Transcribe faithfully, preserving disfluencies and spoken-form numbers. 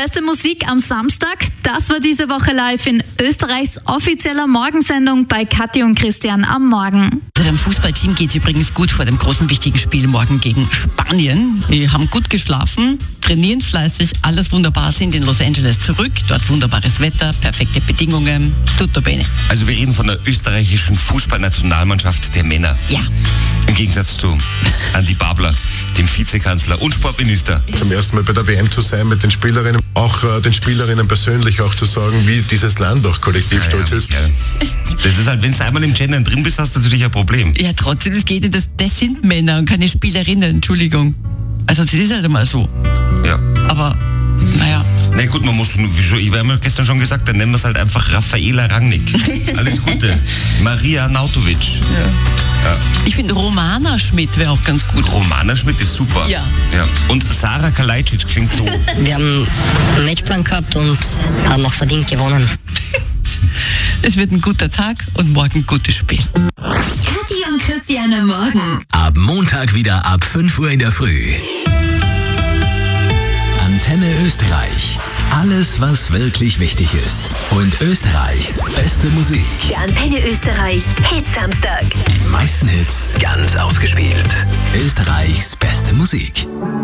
beste Musik am Samstag, das war diese Woche live in Österreichs offizieller Morgensendung bei Kathi und Christian am Morgen. Unserem Fußballteam geht es übrigens gut vor dem großen wichtigen Spiel morgen gegen Spanien. Wir haben gut geschlafen, trainieren fleißig, alles wunderbar, sind in Los Angeles zurück. Dort wunderbares Wetter, perfekte Bedingungen, tutto bene. Also wir reden von der österreichischen Fußballnationalmannschaft der Männer. Ja. Im Gegensatz zu Andi Babler, dem Vizekanzler und Sportminister. Zum ersten Mal bei der W M zu sein mit den Spielerinnen, auch äh, den Spielerinnen persönlich auch zu sagen, wie dieses Land auch kollektiv ja, stolz ja, ist. Ja. Das ist halt, wenn du einmal im Gendern drin bist, hast du natürlich ein Problem. Ja, trotzdem, es geht nicht, das, das sind Männer und keine Spielerinnen, Entschuldigung. Also das ist halt immer so. Ja. Aber, naja. Na gut, man muss, wie schon, ich habe ja gestern schon gesagt, dann nennen wir es halt einfach Raffaela Rangnick. Alles Gute. Maria Nautovic. Ja. Ja. Ich finde, Romana Schmidt wäre auch ganz gut. Romana Schmidt ist super. Ja. Ja. Und Sarah Kalajdzic klingt so. Wir haben einen Matchplan gehabt und haben auch verdient gewonnen. Es wird ein guter Tag und morgen ein gutes Spiel. Kathi und Christian am Morgen. Ab Montag wieder ab fünf Uhr in der Früh. Antenne Österreich. Alles, was wirklich wichtig ist. Und Österreichs beste Musik. Der Antenne Österreich Hit-Samstag. Die meisten Hits ganz ausgespielt. Österreichs beste Musik.